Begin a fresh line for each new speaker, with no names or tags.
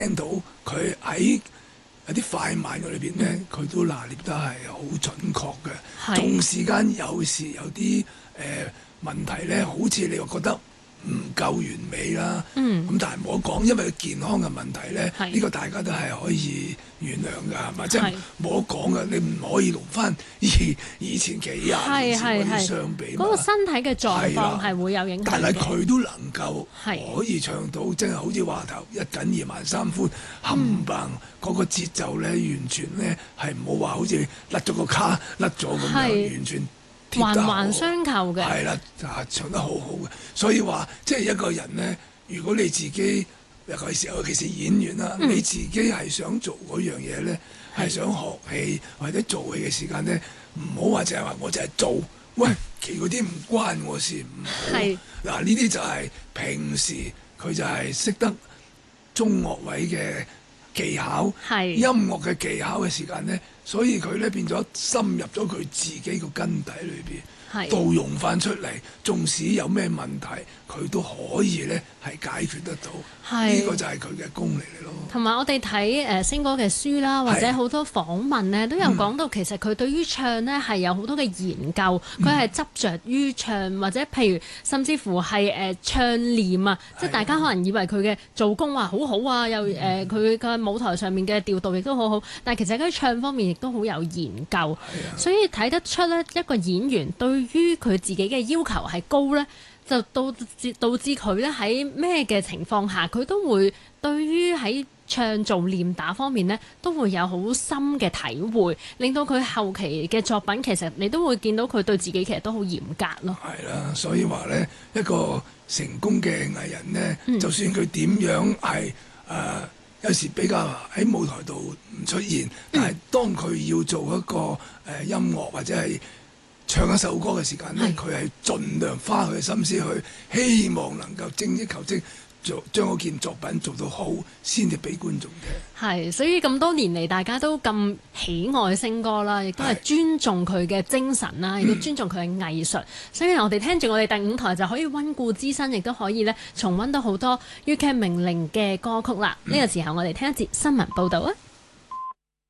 聽到佢喺有啲快慢嘅裏邊咧，佢都拿捏得係好準確嘅。同時間有時有啲問題咧，好似你又覺得唔夠完美啦。咁但係冇得講，因為健康嘅問題咧，呢個大家都係可以原諒㗎，係嘛？即係冇得講㗎，你唔可以同翻以前幾廿年前嗰啲相比嘛。
嗰個身體嘅狀況係會有影響嘅。
但係佢都能夠可以唱到，真係好似話頭一緊二萬三歡，冚唪唥嗰個節奏咧，完全咧係唔好話好似甩咗個卡甩咗咁樣，完全
環環相扣嘅。
係啦，唱得好好嘅。所以話即係一個人咧，如果你自己尤其是演員啦，你自己係想做嗰樣嘢咧，係想學戲或者做戲嘅時間咧，唔好話淨係話我就係做，喂，其嗰啲唔關我事，唔好。嗱，呢啲就係平時佢就係識得中樂位嘅技巧，音樂嘅技巧嘅時間咧，所以佢咧變咗深入咗佢自己個根底裏邊，導用翻出嚟。縱使有咩問題，佢都可以咧係解決得到。呢個就係佢嘅功力嚟咯。
同埋我哋睇星哥嘅書啦，或者好多訪問咧，都有講到其實佢對於唱咧係有好多嘅研究，佢係執着於唱，或者譬如甚至乎係唱念啊，即係大家可能以為佢嘅做工話好好啊，又佢嘅舞台上面嘅調度亦都好好，但係其實喺唱方面亦都好有研究，所以睇得出咧一個演員對於佢自己嘅要求係高咧，就導致佢咧喺咩嘅情況下，佢都會對於喺唱做念打方面咧，都會有好深嘅體會，令到佢後期嘅作品其實你都會見到佢對自己其實都好嚴格咯。係
啦，所以話咧，一個成功嘅藝人咧，就算佢點樣係有時比較喺舞台度唔出現，但係當佢要做一個音樂或者係唱一首歌嘅時間咧，佢係盡量花佢嘅心思去，希望能夠精益求精，將嗰件作品做到好，先至俾觀眾聽。
係，所以咁多年嚟，大家都咁喜愛星哥啦，亦都係尊重佢嘅精神啦，亦都尊重佢嘅藝術。所以我哋聽住我哋第五台就可以溫故知新，亦都可以咧重溫到好多粵劇名伶嘅歌曲啦。呢個時候我哋聽一節新聞報導啊！